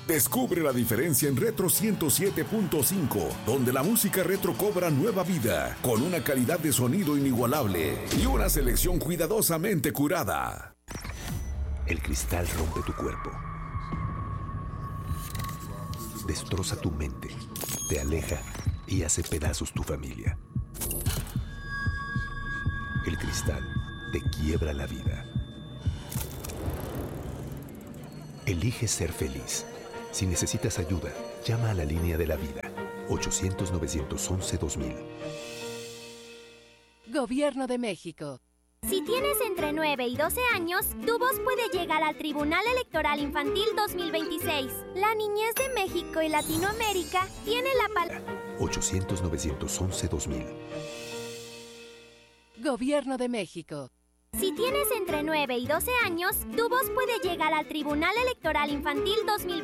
Descubre la diferencia en Retro 107.5, donde la música retro cobra nueva vida, con una calidad de sonido inigualable y una selección cuidadosamente curada. El cristal rompe tu cuerpo, destroza tu mente, te aleja y hace pedazos tu familia. El cristal te quiebra la vida. Elige ser feliz. Si necesitas ayuda, llama a la línea de la vida, 800-911-2000. Gobierno de México. Si tienes entre 9 y 12 años, tu voz puede llegar al Tribunal Electoral Infantil 2026. La niñez de México y Latinoamérica tiene la palabra. 800-911-2000. Gobierno de México. Si tienes entre 9 y 12 años, tu voz puede llegar al Tribunal Electoral Infantil 2026.